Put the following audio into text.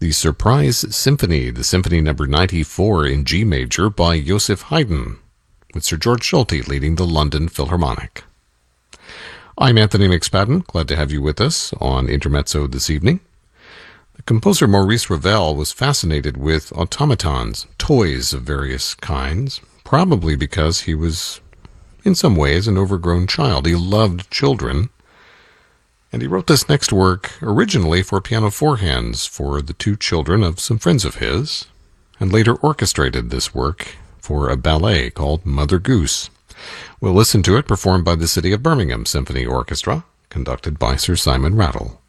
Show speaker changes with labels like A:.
A: The Surprise Symphony, the Symphony Number 94 in G major by Joseph Haydn, with Sir George Solti leading the London Philharmonic. I'm Anthony McSpadden, glad to have you with us on Intermezzo this evening. The composer Maurice Ravel was fascinated with automatons, toys of various kinds, probably because he was, in some ways, an overgrown child. He loved children, and he wrote this next work originally for piano four hands for the two children of some friends of his, and later orchestrated this work for a ballet called Mother Goose. We'll listen to it performed by the City of Birmingham Symphony Orchestra, conducted by Sir Simon Rattle.